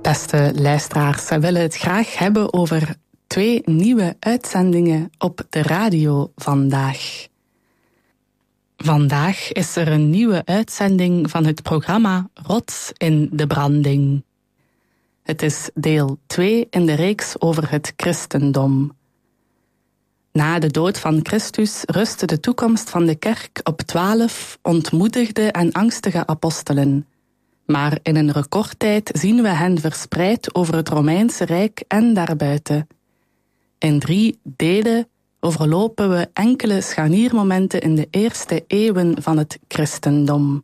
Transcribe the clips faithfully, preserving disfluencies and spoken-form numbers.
Beste luisteraars, we willen het graag hebben over twee nieuwe uitzendingen op de radio vandaag. Vandaag is er een nieuwe uitzending van het programma Rots in de Branding. Het is deel twee in de reeks over het christendom. Na de dood van Christus rustte de toekomst van de kerk op twaalf ontmoedigde en angstige apostelen. Maar in een recordtijd zien we hen verspreid over het Romeinse Rijk en daarbuiten. In drie delen overlopen we enkele scharniermomenten in de eerste eeuwen van het christendom.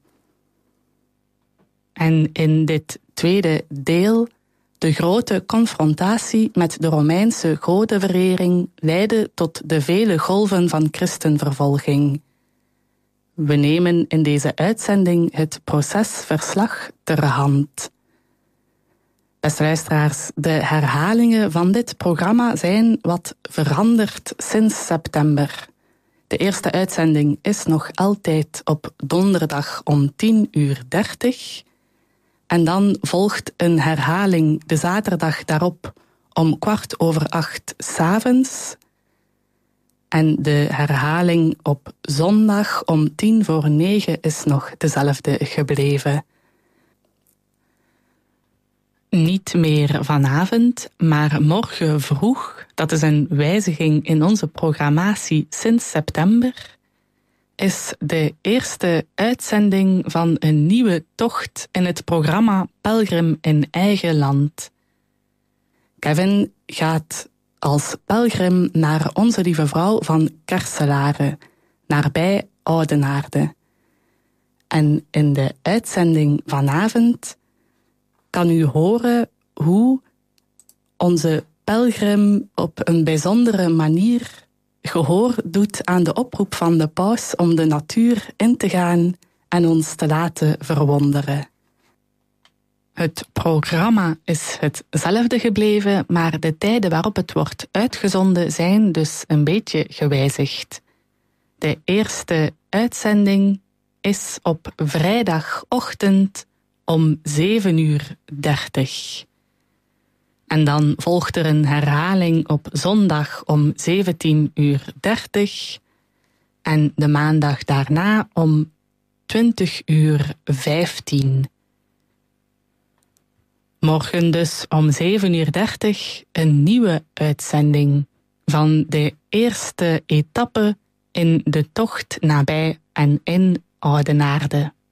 En in dit tweede deel, de grote confrontatie met de Romeinse godenverering leidde tot de vele golven van christenvervolging. We nemen in deze uitzending het procesverslag ter hand. Beste luisteraars, de herhalingen van dit programma zijn wat veranderd sinds september. De eerste uitzending is nog altijd op donderdag om tien uur dertig. En dan volgt een herhaling de zaterdag daarop om kwart over acht 's avonds. En de herhaling op zondag om tien voor negen is nog dezelfde gebleven. Niet meer vanavond, maar morgen vroeg, dat is een wijziging in onze programmatie sinds september, is de eerste uitzending van een nieuwe tocht in het programma Pelgrim in Eigen Land. Kevin gaat als pelgrim naar Onze Lieve Vrouw van Kerselare, nabij Oudenaarde. En in de uitzending vanavond kan u horen hoe onze pelgrim op een bijzondere manier gehoor doet aan de oproep van de paus om de natuur in te gaan en ons te laten verwonderen. Het programma is hetzelfde gebleven, maar de tijden waarop het wordt uitgezonden zijn dus een beetje gewijzigd. De eerste uitzending is op vrijdagochtend om zeven uur dertig. En dan volgt er een herhaling op zondag om zeventien uur dertig en de maandag daarna om twintig uur vijftien. Morgen dus om zeven uur dertig een nieuwe uitzending van de eerste etappe in de tocht nabij en in Oudenaarde.